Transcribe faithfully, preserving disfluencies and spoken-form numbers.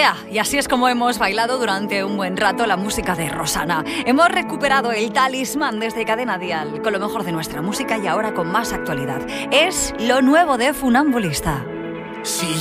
Ea, y así es como hemos bailado durante un buen rato la música de Rosana. Hemos recuperado el talismán desde Cadena Dial, con lo mejor de nuestra música y ahora con más actualidad. Es lo nuevo de Funambulista. Si